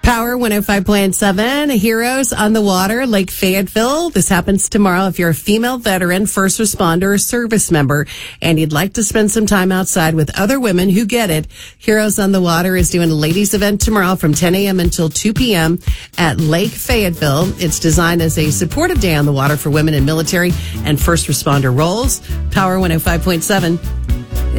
Power 105.7, Heroes on the Water, Lake Fayetteville. This happens tomorrow. If you're a female veteran, first responder, or service member, and you'd like to spend some time outside with other women who get it, Heroes on the Water is doing a ladies event tomorrow from 10 a.m. until 2 p.m. at Lake Fayetteville. It's designed as a supportive day on the water for women in military and first responder roles. Power 105.7.